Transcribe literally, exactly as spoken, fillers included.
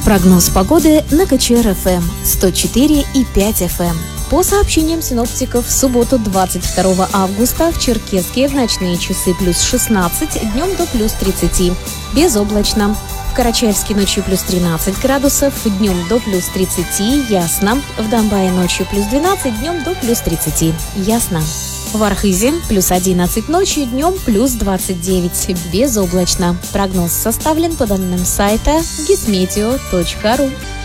Прогноз погоды на КЧР-ФМ сто четыре и пять эф эм. По сообщениям синоптиков, в субботу двадцать второго августа в Черкесске в ночные часы плюс шестнадцать, днем до плюс тридцать. Безоблачно. В Карачаевске ночью плюс тринадцать градусов, днем до плюс тридцать, ясно. В Домбае ночью плюс двенадцать, днем до плюс тридцать, ясно. В Архизе плюс одиннадцать ночью, днем плюс двадцать девять, безоблачно. Прогноз составлен по данным сайта гисметео точка ру.